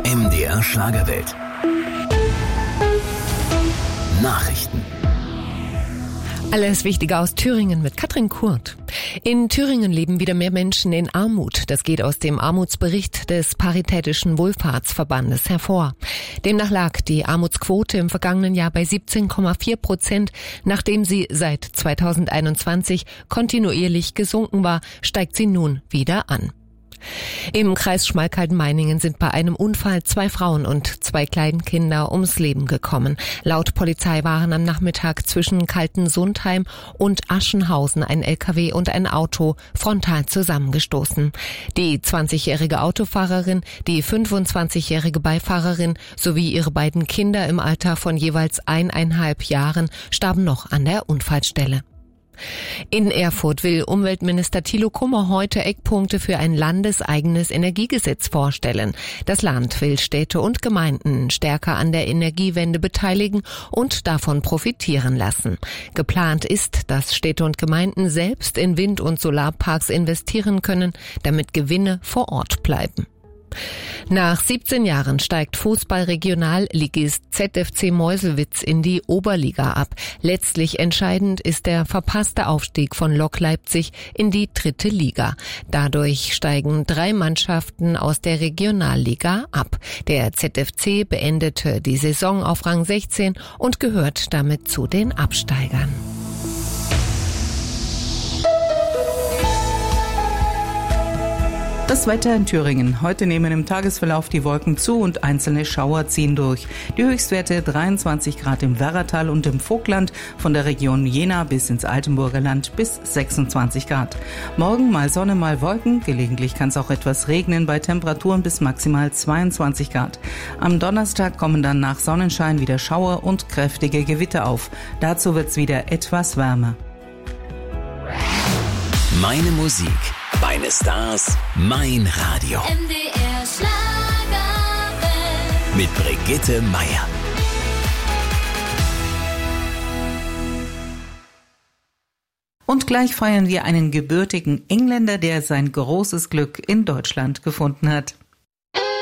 MDR Schlagerwelt. Nachrichten. Alles Wichtige aus Thüringen mit Katrin Kurt. In Thüringen leben wieder mehr Menschen in Armut. Das geht aus dem Armutsbericht des Paritätischen Wohlfahrtsverbandes hervor. Demnach lag die Armutsquote im vergangenen Jahr bei 17,4%. Nachdem sie seit 2021 kontinuierlich gesunken war, steigt sie nun wieder an. Im Kreis Schmalkalden-Meiningen sind bei einem Unfall 2 Frauen und 2 Kleinkinder ums Leben gekommen. Laut Polizei waren am Nachmittag zwischen Kaltensundheim und Aschenhausen ein LKW und ein Auto frontal zusammengestoßen. Die 20-jährige Autofahrerin, die 25-jährige Beifahrerin sowie ihre beiden Kinder im Alter von jeweils 1,5 Jahren starben noch an der Unfallstelle. In Erfurt will Umweltminister Thilo Kummer heute Eckpunkte für ein landeseigenes Energiegesetz vorstellen. Das Land will Städte und Gemeinden stärker an der Energiewende beteiligen und davon profitieren lassen. Geplant ist, dass Städte und Gemeinden selbst in Wind- und Solarparks investieren können, damit Gewinne vor Ort bleiben. Nach 17 Jahren steigt Fußball-Regionalligist ZFC Meuselwitz in die Oberliga ab. Letztlich entscheidend ist der verpasste Aufstieg von Lok Leipzig in die 3. Liga. Dadurch steigen 3 Mannschaften aus der Regionalliga ab. Der ZFC beendete die Saison auf Rang 16 und gehört damit zu den Absteigern. Das Wetter in Thüringen. Heute nehmen im Tagesverlauf die Wolken zu und einzelne Schauer ziehen durch. Die Höchstwerte 23 Grad im Werratal und im Vogtland, von der Region Jena bis ins Altenburger Land bis 26 Grad. Morgen mal Sonne, mal Wolken. Gelegentlich kann es auch etwas regnen bei Temperaturen bis maximal 22 Grad. Am Donnerstag kommen dann nach Sonnenschein wieder Schauer und kräftige Gewitter auf. Dazu wird es wieder etwas wärmer. Meine Musik, meine Stars, mein Radio. MDR Schlagerwelt. Mit Brigitte Meier. Und gleich feiern wir einen gebürtigen Engländer, der sein großes Glück in Deutschland gefunden hat.